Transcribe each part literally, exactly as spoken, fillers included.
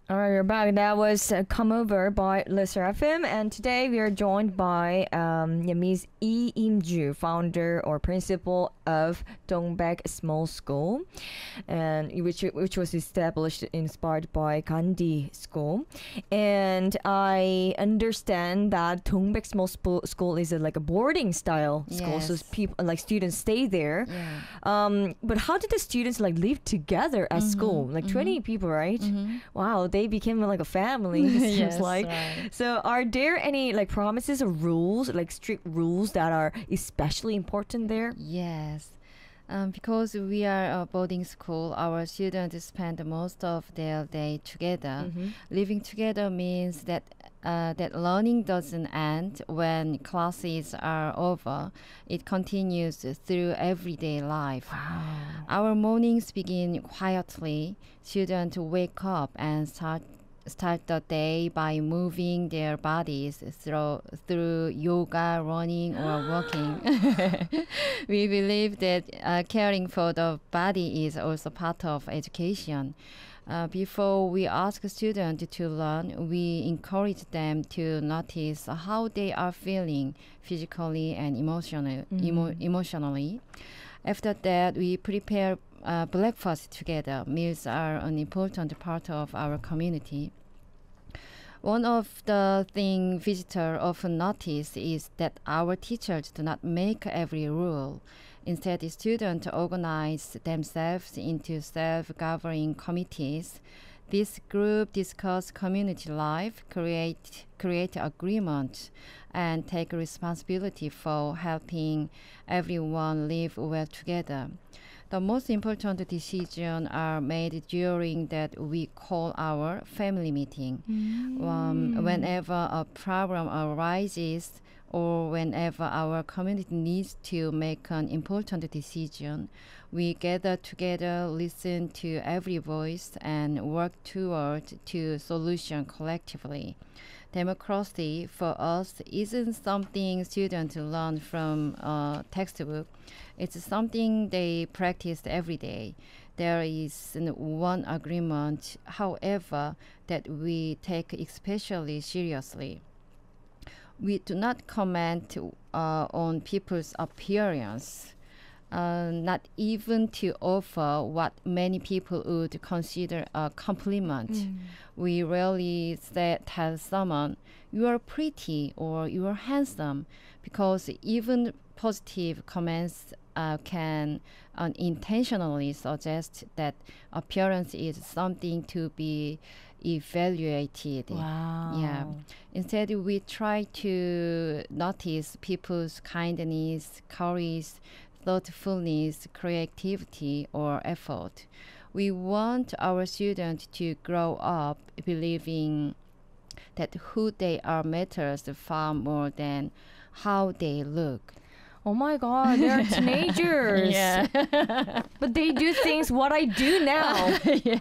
All right, we're back. That was uh, Come Over by Lister F M. And today we are joined by um, yeah, Miss Lee Im-ju, founder or principal of Dongbek Small School, and which which was established inspired by Gandhi School. And I understand that Dongbek Small Spo- School is a, like a boarding style school, so Yes. people like students stay there. Yeah. Um, but how did the students like live together at school? Like twenty people, right? Mhm. Wow, they became like a family. It seems Yes, like. right. So, are there any like promises or rules, like strict rules that are especially important there? Yes. Um, because we are a boarding school, our students spend most of their day together. Mhm. Living together means that uh, that learning doesn't end when classes are over. It continues through everyday life. Wow. Our mornings begin quietly. Students wake up and start start the day by moving their bodies through through yoga, running, or walking. We believe that uh, caring for the body is also part of education. Uh, before we ask students to learn, we encourage them to notice how they are feeling physically and emotional, emo- Mm. emotionally. After that, we prepare uh, breakfast together. Meals are an important part of our community. One of the things visitors often notice is that our teachers do not make every rule. Instead, the students organize themselves into self-governing committees. This group discuss community life, create create agreement, and take responsibility for helping everyone live well together. The most important decisions are made during that we call our family meeting. Um, whenever a problem arises or whenever our community needs to make an important decision, we gather together, listen to every voice, and work toward to solution collectively. Democracy for us isn't something students learn from a textbook. It's something they practice every day. There is n- one agreement, however, that we take especially seriously. We do not comment uh, on people's appearance, uh, not even to offer what many people would consider a compliment. We rarely say, tell someone, you are pretty or you are handsome, because even positive comments uh, can unintentionally suggest that appearance is something to be evaluated. Wow. Yeah. Instead, we try to notice people's kindness, courage, thoughtfulness, creativity, or effort. We want our students to grow up believing that who they are matters far more than how they look. Oh my God, they're teenagers. Yeah. But they do things what I do now. Yeah.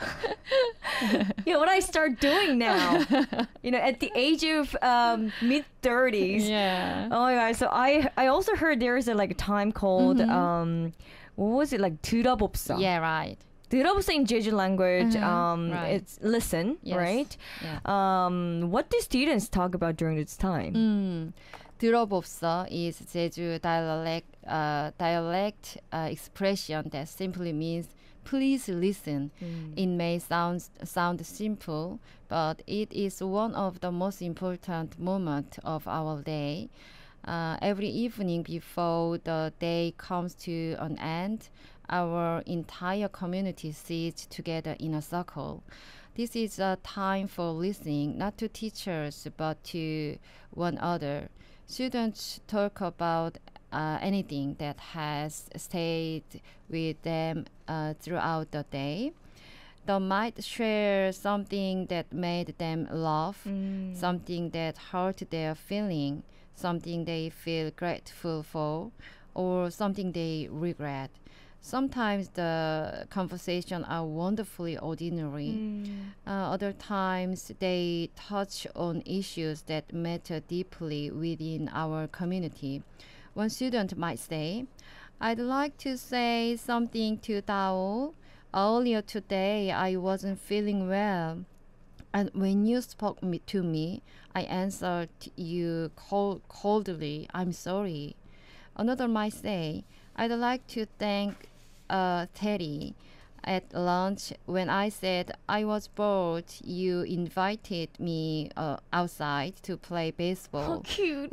Yeah, what I start doing now. You know, at the age of um, mid thirties. Yeah. Oh my God. So I I also heard there is a like a time called Mhm. um what was it, like 들어봅사. Yeah, right. 들어봅사 in Jeju language. Mhm, Um, right. it's listen, Yes. right? Yeah. Um, what do students talk about during this time? 음, 들어봅서 is Jeju dialect, uh, dialect uh, expression that simply means please listen. Mm. It may sound sound simple, but it is one of the most important moments of our day. Uh, every evening before the day comes to an end, our entire community sits together in a circle. This is a time for listening, not to teachers, but to one another. Students talk about uh, anything that has stayed with them uh, throughout the day. They might share something that made them laugh, Mm. something that hurt their feeling, something they feel grateful for, or something they regret. Sometimes the conversations are wonderfully ordinary. Mm. Uh, other times they touch on issues that matter deeply within our community. One student might say, I'd like to say something to Tao. Earlier today, I wasn't feeling well. And when you spoke me to me, I answered you cold, coldly, I'm sorry. Another might say, I'd like to thank uh, Teddy. At lunch, when I said I was bored, you invited me uh, outside to play How baseball. cute.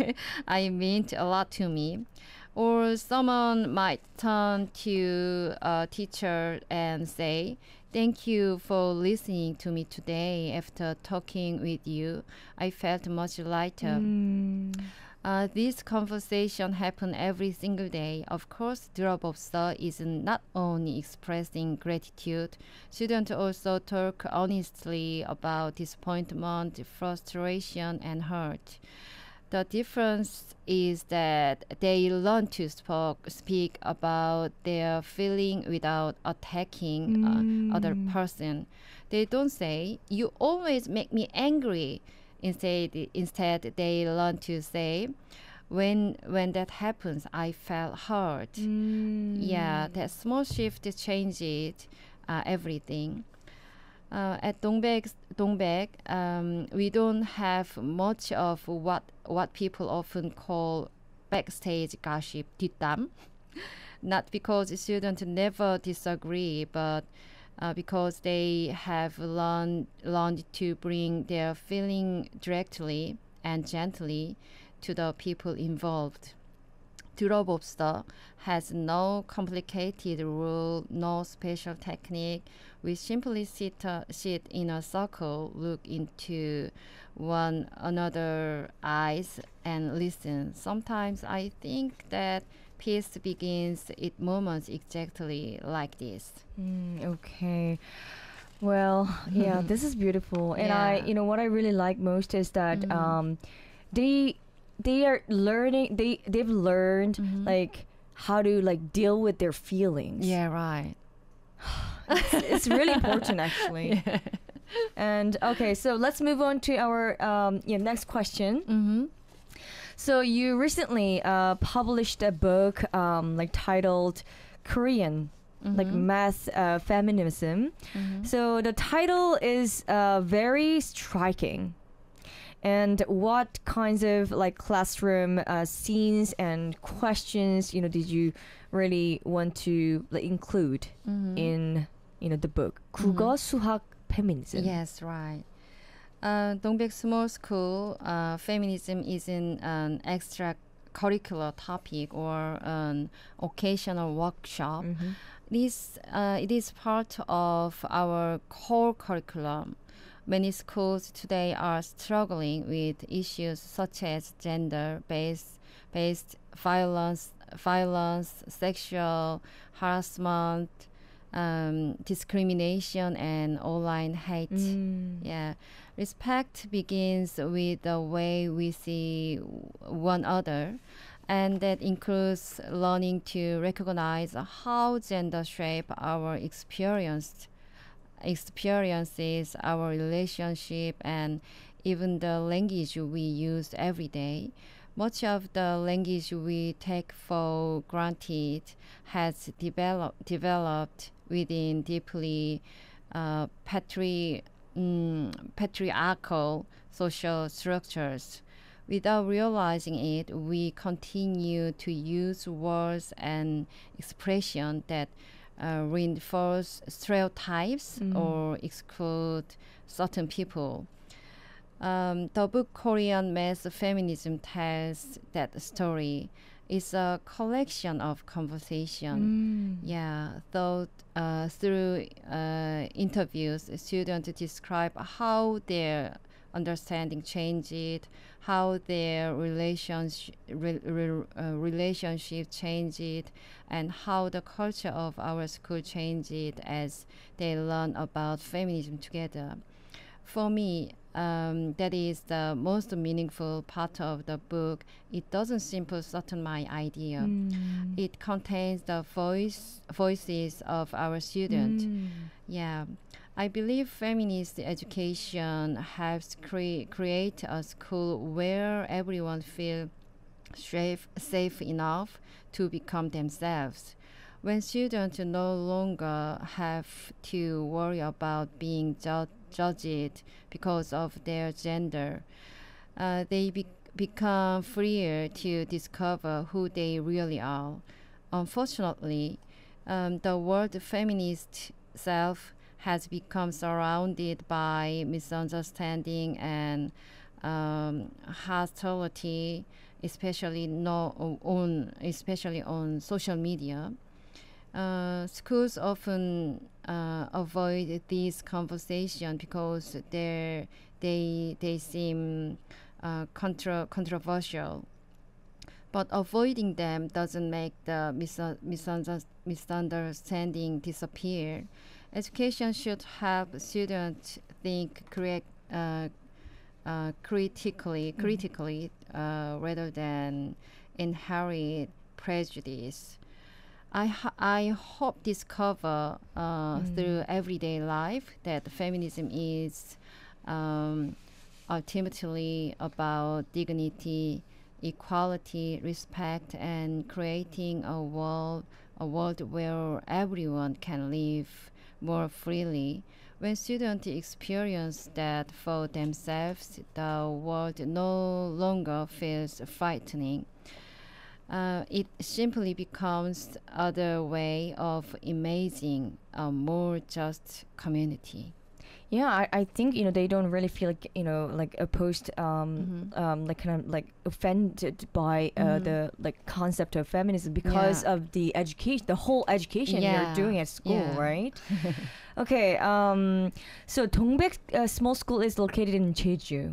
I meant a lot to me. Or someone might turn to a teacher and say, thank you for listening to me today. After talking with you, I felt much lighter. Mm. Uh, this conversation happen every single day. Of course, Durabobster is not only expressing gratitude, students also talk honestly about disappointment, frustration, and hurt. The difference is that they learn to spoke, speak about their feeling without attacking uh, other Mm. person. They don't say, you always make me angry. Instead, instead they learn to say, when when that happens, I felt hurt. Mm. Yeah, that small shift changes uh, everything. Uh, at Dongbek, Dongbek, um, we don't have much of what what people often call backstage gossip, 뒷담. Not because students never disagree, but uh, because they have learned learned to bring their feeling directly and gently to the people involved. Durabobster has no complicated rule, no special technique. We simply sit, uh, sit in a circle, look into one another eyes, and listen. Sometimes I think that peace begins at moments exactly like this. Mm, okay. Well, yeah, this is beautiful. And I, Yeah. you know, what I really like most is that Mhm. um they they are learning they they've learned Mhm. like how to like deal with their feelings. Yeah, right. It's, it's really important actually. Yeah. And okay, so let's move on to our um yeah, next question. Mm-hmm. So you recently uh published a book um like titled Korean like Mm-hmm. math uh, feminism. Mm-hmm. So the title is uh, very striking. And what kinds of like classroom uh, scenes and questions, you know, did you really want to like, include Mm-hmm. in, you know, the book? 국어, 수학, feminism. Yes, right. Uh, Dongbek Small School, uh, feminism isn't an extracurricular topic or an occasional workshop. Mhm. This uh, it is part of our core curriculum. Many schools today are struggling with issues such as gender-based based violence, violence, sexual harassment, um, discrimination, and online hate. Mm. Yeah, respect begins with the way we see one another, and that includes learning to recognize how gender shape our experience, experiences, our relationship, and even the language we use every day. Much of the language we take for granted has develop, developed within deeply uh, patri, mm, patriarchal social structures. Without realizing it, we continue to use words and expressions that uh, reinforce stereotypes Mm. or exclude certain people. Um, the book Korean Mass Feminism tells that story. It's a collection of conversation. Mm. Yeah, though uh, through uh, interviews, students describe how their understanding changed, how their relationship re, re, uh, relationship changed, and how the culture of our school changed as they learn about feminism together. For me, um, that is the most meaningful part of the book. It doesn't simply certain my idea. Mm. It contains the voice voices of our students. Mm. Yeah, I believe feminist education helps cre- create a school where everyone feels safe, safe enough to become themselves. When students no longer have to worry about being ju- judged because of their gender, uh, they be- become freer to discover who they really are. Unfortunately, um, the word feminist self has become surrounded by misunderstanding and um, hostility, especially no on especially on social media. Uh, schools often uh, avoid these conversations because they they they seem uh, contra- controversial. But avoiding them doesn't make the misu- misunderst- misunderstanding disappear. Education should help students think correct, uh, uh, critically, Mhm. critically uh, rather than inherit prejudice. I, ho- I hope discover uh, through Mm. everyday life that feminism is um, ultimately about dignity, equality, respect, and creating a world a world where everyone can live more freely. When students experience that for themselves, the world no longer feels frightening. Uh, it simply becomes other way of imagining a more just community. Yeah, I, I think you know they don't really feel like you know like opposed um Mhm. um like kind of like offended by uh, Mhm. the like concept of feminism because Yeah. of the education, the whole education you're Yeah. doing at school, Yeah. right? Okay, um, so Dongbek uh, Small School is located in Jeju.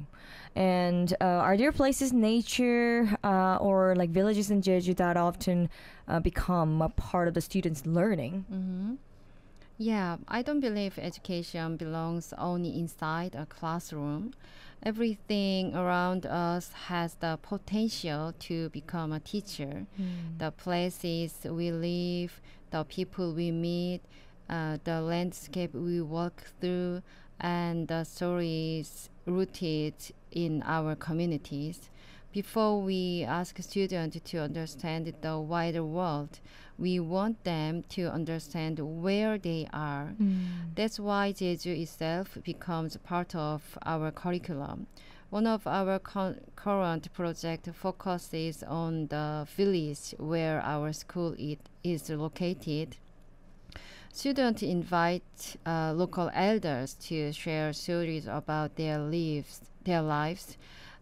And uh, are there places, nature, uh, or like villages in Jeju that often uh, become a part of the students' learning? Mhm. Yeah, I don't believe education belongs only inside a classroom. Everything around us has the potential to become a teacher. Mm. The places we live, the people we meet, uh, the landscape we walk through, and the stories rooted in our communities. Before we ask students to understand the wider world, we want them to understand where they are. Mm. That's why Jeju itself becomes part of our curriculum. One of our con- current project focuses on the village where our school it is located. Students invite uh, local elders to share stories about their lives, their lives,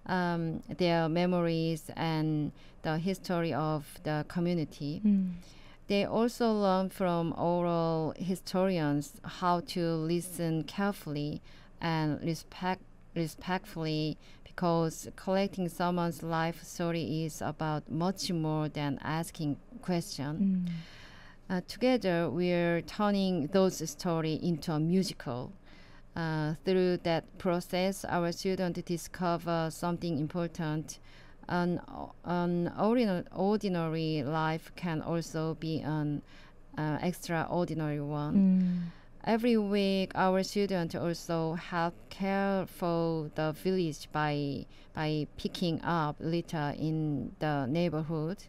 um, their memories, and the history of the community. Mm. They also learn from oral historians how to listen carefully and respect respectfully because collecting someone's life story is about much more than asking questions. Mm. Uh, together, we're turning those stories into a musical. Uh, through that process, our students discover something important. An, o- an ordinary, ordinary life can also be an uh, extraordinary one. Mm. Every week, our students also help care for the village by by picking up litter in the neighborhood.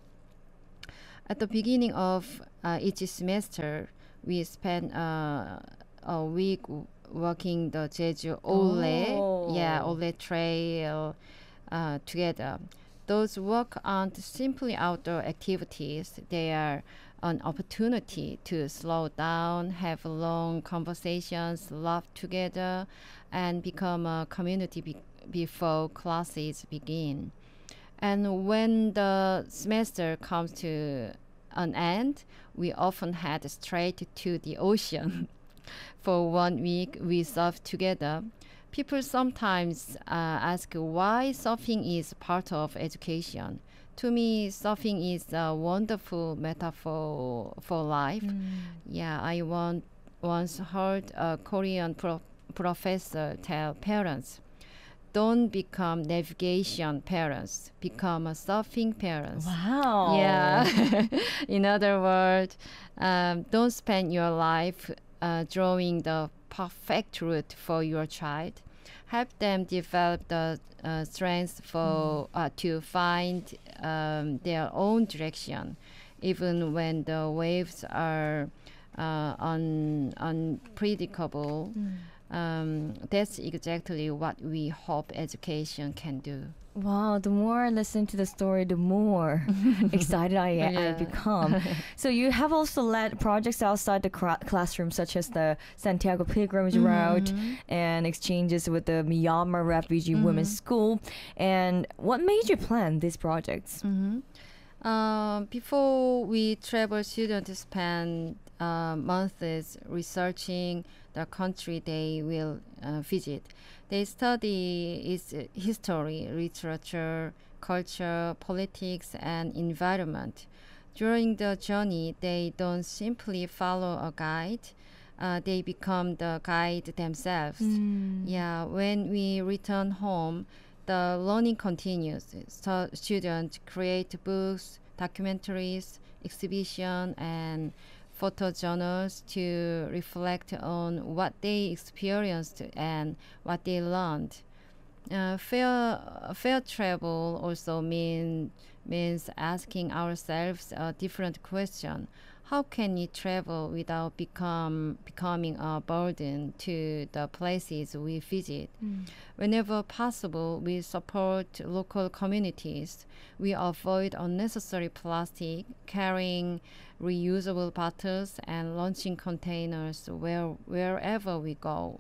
At the beginning of uh, each semester, we spend uh, a week w- walking the Jeju Ole, yeah, Oh. Ole Trail uh, together. Those walk aren't simply outdoor activities; they are an opportunity to slow down, have long conversations, laugh together, and become a community be- before classes begin. And when the semester comes to an end, we often head straight to the ocean. For one week, we surf together. People sometimes uh, ask why surfing is part of education. To me, surfing is a wonderful metaphor for life. Mm. Yeah, I want, once heard a Korean pro- professor tell parents, don't become navigation parents, become a surfing parents. Wow. Yeah. In other words, um, don't spend your life uh, drawing the perfect route for your child. Help them develop the uh, strength for uh, to find um, their own direction. even when the waves are uh, un- unpredictable. Mm. Um, that's exactly what we hope education can do. Wow, the more I listen to the story, the more excited I, I Yeah. become. So you have also led projects outside the cra- classroom, such as the Santiago Pilgrimage Route Mhm. and exchanges with the Myanmar Refugee Mhm. Women's School. And what made you plan these projects? Mhm. Uh, before we travel, students spend uh, months researching the country they will uh, visit. They study its uh, history, literature, culture, politics, and environment. During the journey, they don't simply follow a guide. Uh, they become the guide themselves. Mm. Yeah, when we return home, the learning continues. So students create books, documentaries, exhibition, and photojournals to reflect on what they experienced and what they learned. Uh, fair, fair travel also mean, means asking ourselves a different question. How can we travel without become becoming a burden to the places we visit? Mm. Whenever possible, we support local communities. We avoid unnecessary plastic, carrying reusable bottles, and launching containers where, wherever we go.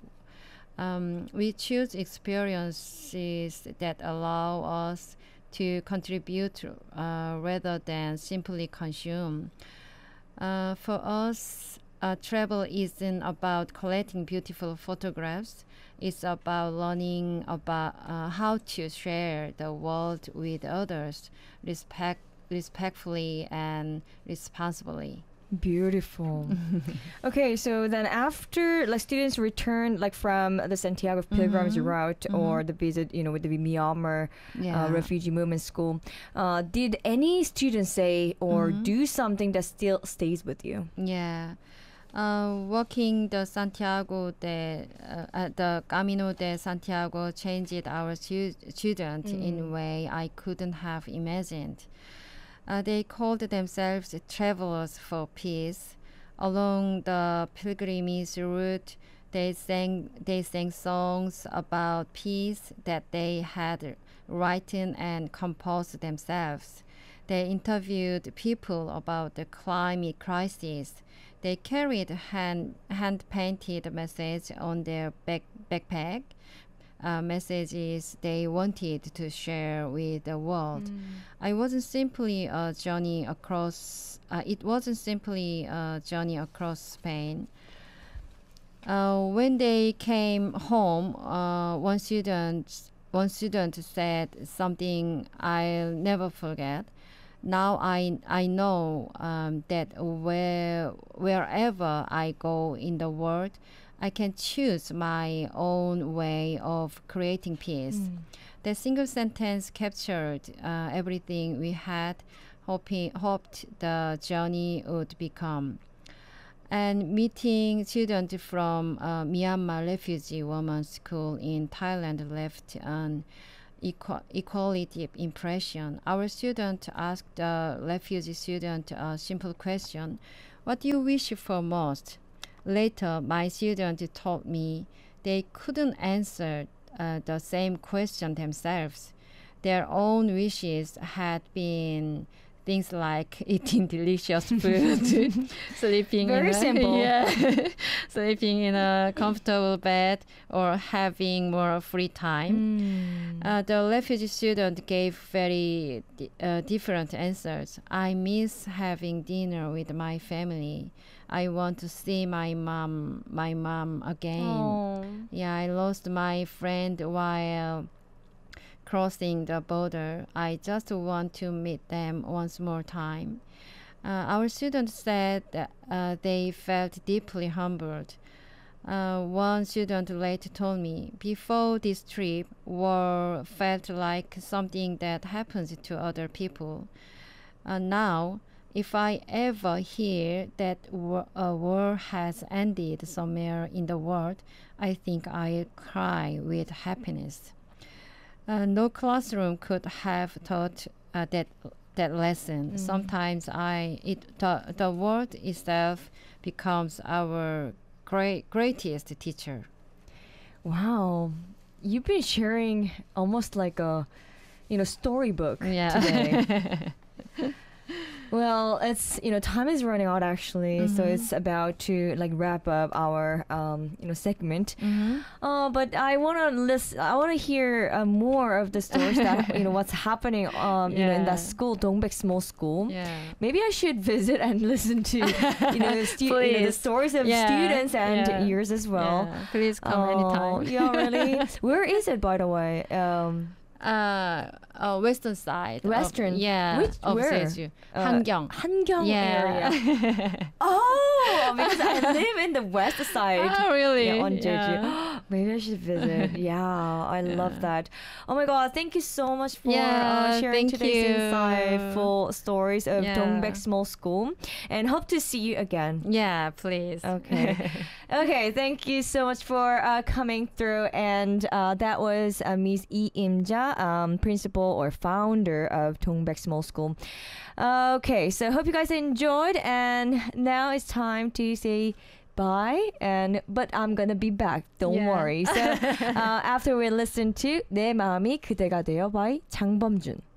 Um, we choose experiences that allow us to contribute uh, rather than simply consume. Uh, for us, uh, travel isn't about collecting beautiful photographs. It's about learning about uh, how to share the world with others, respect, respectfully and responsibly. Beautiful. Okay, so then after like students return like from the Santiago Pilgrimage Mhm. Route or the visit, you know, with the Myanmar Yeah. uh, Refugee Movement School, uh, did any students say or Mhm. do something that still stays with you? Yeah. Uh, walking the Santiago de uh, uh, the Camino de Santiago changed our stu- student in a Mm. way I couldn't have imagined. Uh, they called themselves travelers for peace. Along the pilgrimage route, they sang they sang songs about peace that they had written and composed themselves. They interviewed people about the climate crisis. They carried hand hand painted messages on their back, backpack, uh, messages they wanted to share with the world. I wasn't simply a journey across. Uh, it wasn't simply a journey across Spain. Uh, when they came home, uh, one student one student said something I'll never forget. Now I I know um, that where wherever I go in the world, I can choose my own way of creating peace. Mm. The single sentence captured uh, everything we had hoping, hoped the journey would become. And meeting students from uh, Myanmar Refugee Women's School in Thailand left an equa- equality impression. Our student asked the refugee student a simple question: "What do you wish for most?" Later, my student told me they couldn't answer uh, the same question themselves. Their own wishes had been things like eating delicious food, sleeping Very in a, simple. yeah, sleeping in a comfortable bed, or having more free time. Mm. Uh, the refugee student gave very di- uh, different answers. I miss having dinner with my family. I want to see my mom, my mom again. Oh. Yeah, I lost my friend while crossing the border. I just want to meet them once more time. Uh, our students said that uh, they felt deeply humbled. Uh, one student later told me, before this trip, war felt like something that happens to other people. Uh, now, if I ever hear that war, a war has ended somewhere in the world, I think I'll cry with happiness. Uh, no classroom could have taught uh, that that lesson. Mm. Sometimes I it the the word itself becomes our great greatest teacher. Wow. You've been sharing almost like a, you know, storybook Yeah. today. Well, it's, you know, time is running out actually, so Mhm. it's about to like wrap up our um, you know, segment. Mm-hmm. Uh, but I want to listen. I want to hear uh, more of the stories that you know what's happening. Um, you know, in Yeah. that school, Dongbek Small School. Yeah. Maybe I should visit and listen to you know, the stu- you know the Please. stories of Yeah. students and Yeah. yours as well. Yeah. Please come Oh, anytime. yeah, really. Where is it, by the way? Um, Uh, uh, western side. of- Western? yeah. Which- of where? Jeju. Uh, Hangyang. Hangyang area. Yeah. Oh, because I live in the west side. Oh, really? Yeah, on Jeju. Yeah. Maybe I should visit. Yeah, I love Yeah. that. Oh my god, thank you so much for Yeah, uh, sharing thank today's you. insightful stories of Yeah. Dongbek Small School, and hope to see you again. Yeah, please. Okay. Okay, thank you so much for uh, coming through. And uh, that was uh, Miss Lee Im-ja, um, principal or founder of Dongbek Small School. Uh, okay, so hope you guys enjoyed. And now it's time to say bye. And but I'm gonna be back. Don't Yeah. worry. So uh, after we listen to 내 마음이 그대가 되어 by 장범준.